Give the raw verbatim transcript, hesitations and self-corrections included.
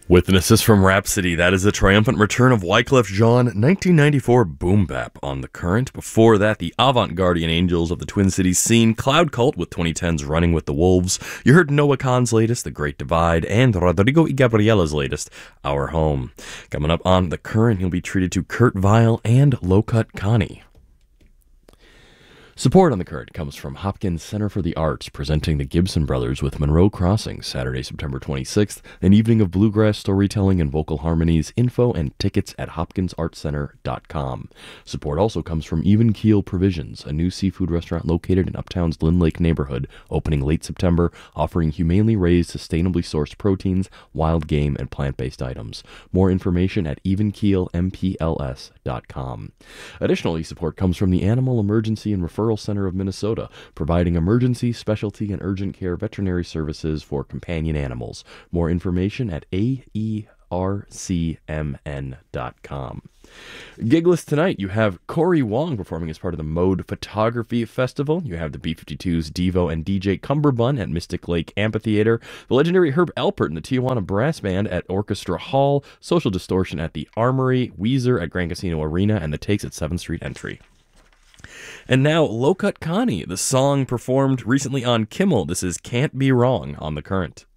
With an assist from Rhapsody, that is the triumphant return of Wyclef Jean, nineteen ninety-four boom bap on The Current. Before that, the avant-guardian angels of the Twin Cities scene, Cloud Cult with twenty ten's Running with the Wolves. You heard Noah Kahan's latest, The Great Divide, and Rodrigo y Gabriela's latest, Our Home. Coming up on The Current, you'll be treated to Kurt Vile and Low Cut Connie. Support on The Current comes from Hopkins Center for the Arts, presenting the Gibson Brothers with Monroe Crossing, Saturday, September twenty-sixth, an evening of bluegrass storytelling and vocal harmonies. Info and tickets at hopkins art center dot com. Support also comes from Even Keel Provisions, a new seafood restaurant located in Uptown's Lynn Lake neighborhood, opening late September, offering humanely raised, sustainably sourced proteins, wild game, and plant-based items. More information at even keel m p l s dot com. Additionally, support comes from the Animal Emergency and Referral Center of Minnesota, providing emergency, specialty, and urgent care veterinary services for companion animals. More information at a e r c m n dot com. Gig list tonight, you have Corey Wong performing as part of the Mode Photography Festival. You have the B fifty-two's Devo and D J Cumberbun at Mystic Lake Amphitheater. The legendary Herb Alpert and the Tijuana Brass Band at Orchestra Hall. Social Distortion at the Armory. Weezer at Grand Casino Arena, and The Takes at seventh Street Entry. And now, Low Cut Connie, the song performed recently on Kimmel. This is Can't Be Wrong on The Current.